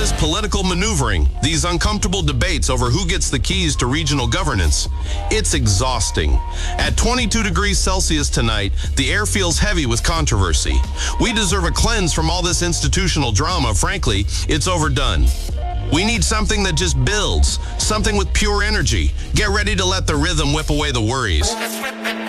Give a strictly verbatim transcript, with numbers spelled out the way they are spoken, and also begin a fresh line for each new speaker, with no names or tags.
this political maneuvering, these uncomfortable debates over who gets the keys to regional governance, it's exhausting. At twenty-two degrees Celsius tonight, the air feels heavy with controversy. We deserve a cleanse from all this institutional drama. Frankly, it's overdone. We need something that just builds, something with pure energy. Get ready to let the rhythm whip away the worries.